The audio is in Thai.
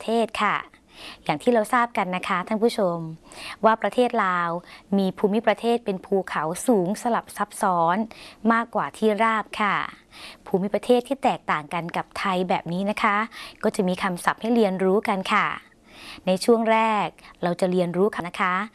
ทศค่ะอย่างที่เราทราบกันนะคะท่านผู้ชมว่าประเทศลาวมีภูมิประเทศเป็นภูเขาสูงสลับซับซ้อนมากกว่าที่ราบค่ะภูมิประเทศที่แตกต่างกันกับไทยแบบนี้นะคะก็จะมีคำศัพท์ให้เรียนรู้กันค่ะในช่วงแรกเราจะเรียนรู้กันนะคะ